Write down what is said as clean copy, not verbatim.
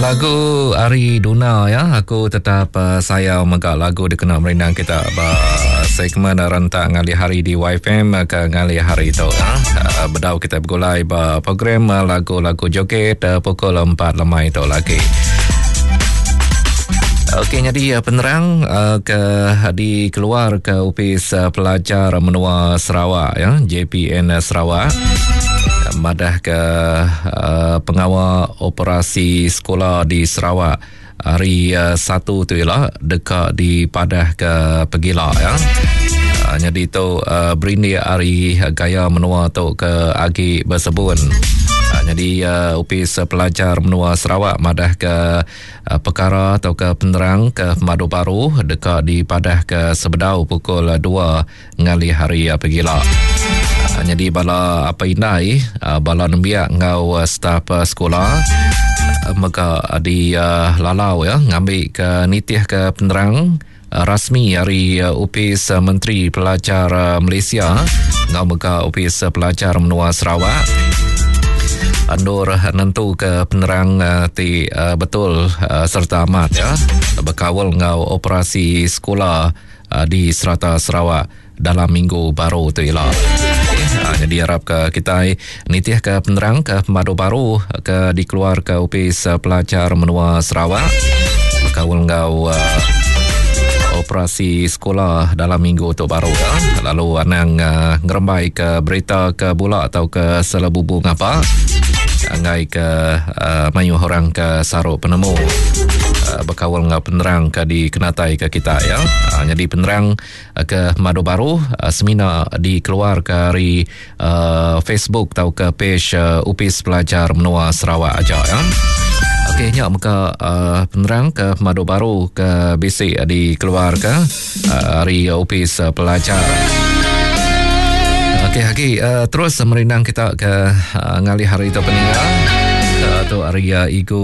lagu Ari Duna ya. Aku tetap sayang mega lagu dikenal merindang kita segmen rentak ngali hari di YFM ke ngali hari itu ya. Bedau kita bergulai program lagu-lagu joget pukul 4 lemai itu lagi. Okey, jadi penerang dikeluar ke Opis Pelajar Menua Sarawak ya, JPN Sarawak. Madah ke pengawal operasi sekolah di Sarawak hari 1 tu ialah dekat di Padah ke Pegila ya. Jadi tu berindi hari gaya menua tu ke Agi Bersebun. Jadi Opis Pelajar Menua Sarawak madah ke perkara atau ke penerang ke Madu Baru dekat di Padah ke Sebedau pukul 2 ngali hari Pegila. Jadi bala apa indai bala nembiak ngau staf sekolah maka di lalau ya ngambil ke nitih ke penerang rasmi hari Opis Menteri Pelajar Malaysia ngau maka Opis Pelajar Menua Sarawak andur nentu ke penerang betul serta amat ya berkawal ngau operasi sekolah di Serata Sarawak dalam minggu baru tu ialah. Jadi harap ke kita nitih ke penerang ke Madu Baru ke dikeluar ke Opis Pelajar Menua Sarawak berkawal ngau operasi sekolah dalam minggu tu baru ya. Lalu anang ngerembai ke berita ke bola atau ke selebubung apa ngai ke mayu orang ke Saruk Penemu berkawal ngau penerang ke di Kenatai ke kita ya. Jadi penerang ke Madu Baru semina dikeluar ke hari Facebook atau ke page Opis Pelajar Menua Sarawak aja ya. Okey, nyak muka penerang ke Madu Baru ke basic dikeluar ke hari Opis Pelajar. Okey, terus merindang kita ke ngali hari itu peninggal tu hari Igu